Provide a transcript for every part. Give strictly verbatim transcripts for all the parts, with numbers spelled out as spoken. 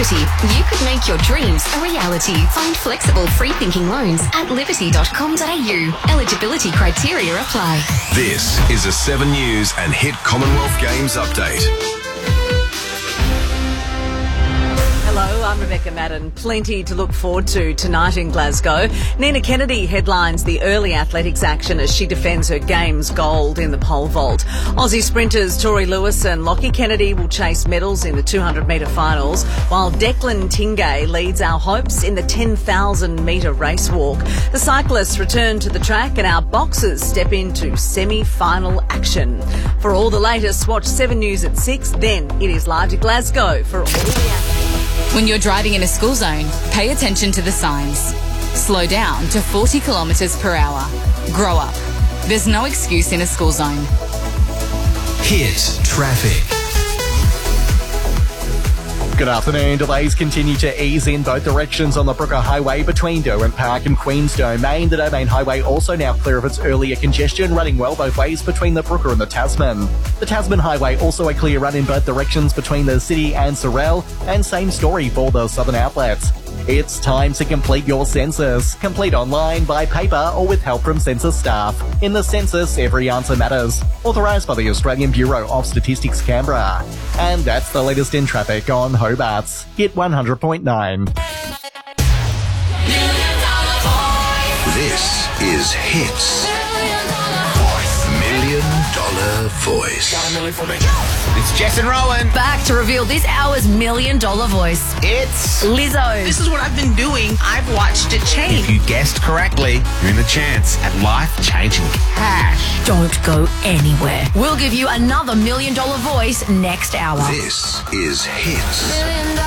Liberty. You could make your dreams a reality. Find flexible, free-thinking loans at liberty dot com dot a u. Eligibility criteria apply. This is a Seven News and Hit Commonwealth Games update. Hello, I'm Rebecca Madden. Plenty to look forward to tonight in Glasgow. Nina Kennedy headlines the early athletics action as she defends her games gold in the pole vault. Aussie sprinters Tori Lewis and Lockie Kennedy will chase medals in the two hundred metre finals, while Declan Tingay leads our hopes in the ten thousand metre race walk. The cyclists return to the track and our boxers step into semi-final action. For all the latest, watch Seven News at six. Then it is live to Glasgow for all the action. When you're driving in a school zone, pay attention to the signs. Slow down to forty kilometres per hour. Grow up. There's no excuse in a school zone. Hit traffic. Good afternoon. Delays continue to ease in both directions on the Brooker Highway between Derwent Park and Queens Domain. The Domain Highway also now clear of its earlier congestion, running well both ways between the Brooker and the Tasman. The Tasman Highway also a clear run in both directions between the city and Sorell, and same story for the southern outlets. It's time to complete your census. Complete online, by paper, or with help from census staff. In the census, every answer matters. Authorised by the Australian Bureau of Statistics, Canberra. And that's the latest in traffic on Hobart's Hit one hundred point nine. This is Hits Million Dollar Voice. It's Jess and Rowan. Back to reveal this hour's million dollar voice. It's Lizzo. This is what I've been doing. I've watched it change. If you guessed correctly, you're in the chance at life-changing cash. Don't go anywhere. We'll give you another million dollar voice next hour. This is Hits.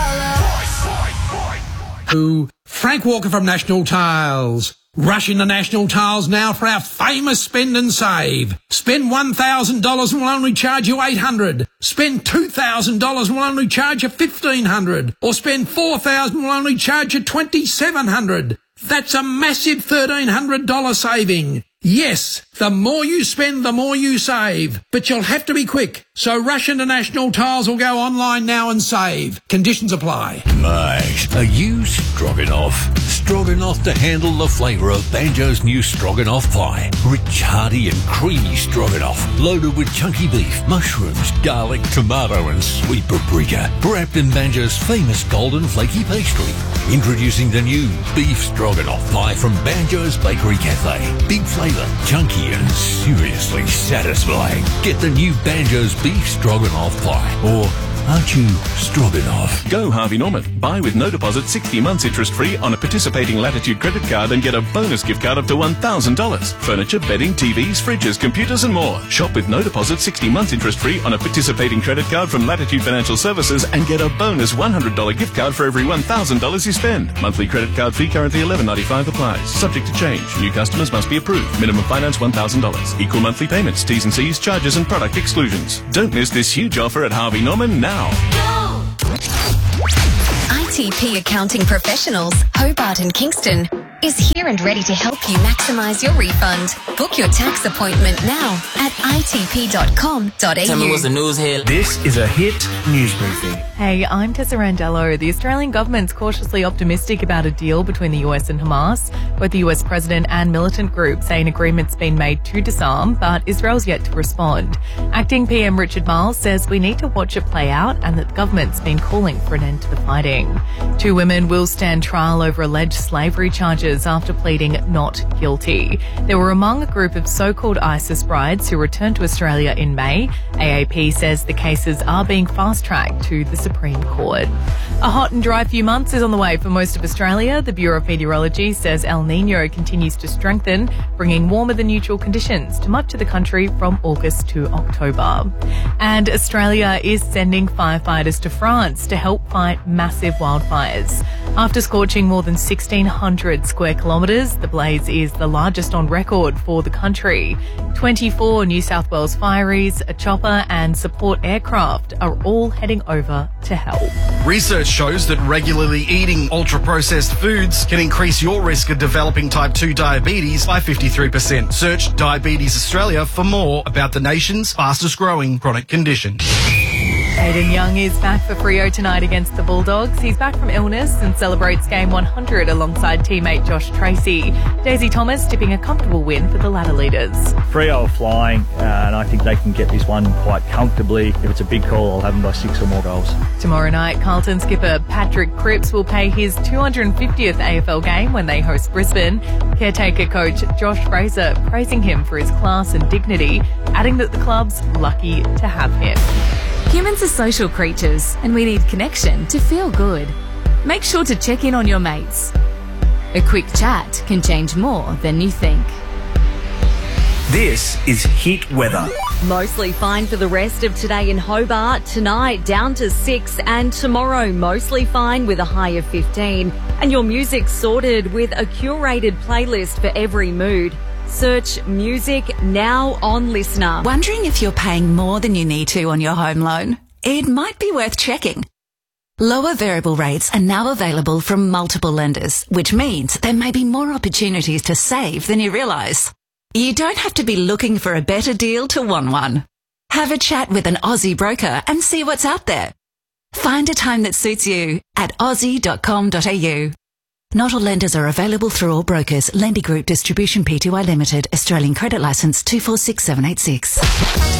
Who? Frank Walker from National Tiles. Rushing the National Tiles now for our famous spend and save. Spend one thousand dollars and we'll only charge you eight hundred dollars. Spend two thousand dollars and we'll only charge you fifteen hundred dollars. Or spend four thousand dollars and we'll only charge you twenty-seven hundred dollars. That's a massive thirteen hundred dollars saving. Yes, the more you spend, the more you save. But you'll have to be quick. So rush into National Tiles or go online now and save. Conditions apply. Mate, are you stroganoff? Stroganoff to handle the flavour of Banjo's new stroganoff pie. Rich, hearty and creamy stroganoff. Loaded with chunky beef, mushrooms, garlic, tomato and sweet paprika. Wrapped in Banjo's famous golden flaky pastry. Introducing the new beef stroganoff pie from Banjo's Bakery Cafe. Big flavour, chunky and seriously satisfying. Get the new Banjo's beef stroganoff pie. Or aren't you stroganoff? Go Harvey Norman. Buy with no deposit sixty months interest free on a participating Latitude credit card and get a bonus gift card up to one thousand dollars. Furniture, bedding, T Vs, fridges, computers and more. Shop with no deposit sixty months interest free on a participating credit card from Latitude Financial Services and get a bonus one hundred dollars gift card for every one thousand dollars you spend. Monthly credit card fee currently eleven ninety-five applies. Subject to change. New customers must be approved. Minimum finance one thousand dollars. Equal monthly payments. T's and C's, charges and product exclusions. Don't miss this huge offer at Harvey Norman now. I T P Accounting Professionals, Hobart and Kingston, is here and ready to help you maximise your refund. Book your tax appointment now at I T P dot com dot a u. Tell me what's the news here. This is a Hit News Briefing. Hey, I'm Tessa Randello. The Australian government's cautiously optimistic about a deal between the U S and Hamas. Both the U S president and militant group say an agreement's been made to disarm, but Israel's yet to respond. Acting P M Richard Marles says we need to watch it play out and that the government's been calling for an end to the fighting. Two women will stand trial over alleged slavery charges after pleading not guilty. They were among a group of so-called ISIS brides who returned to Australia in May. A A P says the cases are being fast-tracked to the Supreme Court. A hot and dry few months is on the way for most of Australia. The Bureau of Meteorology says El Nino continues to strengthen, bringing warmer than usual conditions to much of the country from August to October. And Australia is sending firefighters to France to help fight massive wildfires. After scorching more than sixteen hundred square kilometres, the blaze is the largest on record for the country. twenty-four New South Wales fireys, a chopper and support aircraft are all heading over to help. Research shows that regularly eating ultra-processed foods can increase your risk of developing type two diabetes by fifty-three percent. Search Diabetes Australia for more about the nation's fastest growing chronic condition. Aiden Young is back for Freo tonight against the Bulldogs. He's back from illness and celebrates game one hundred alongside teammate Josh Tracy. Daisy Thomas tipping a comfortable win for the ladder leaders. Freo are flying, uh, and I think they can get this one quite comfortably. If it's a big call, I'll have them by six or more goals. Tomorrow night, Carlton skipper Patrick Cripps will play his two hundred fiftieth A F L game when they host Brisbane. Caretaker coach Josh Fraser praising him for his class and dignity, adding that the club's lucky to have him. Humans are social creatures and we need connection to feel good. Make sure to check in on your mates. A quick chat can change more than you think. This is Hit Weather. Mostly fine for the rest of today in Hobart. Tonight down to six, and tomorrow mostly fine with a high of fifteen. And your music sorted with a curated playlist for every mood. Search music now on Listener. Wondering if you're paying more than you need to on your home loan? It might be worth checking. Lower variable rates are now available from multiple lenders, which means there may be more opportunities to save than you realise. You don't have to be looking for a better deal to want one. Have a chat with an Aussie broker and see what's out there. Find a time that suits you at aussie dot com dot a u. Not all lenders are available through all brokers. Lendy Group Distribution Pty Limited, Australian Credit Licence two four six seven eight six.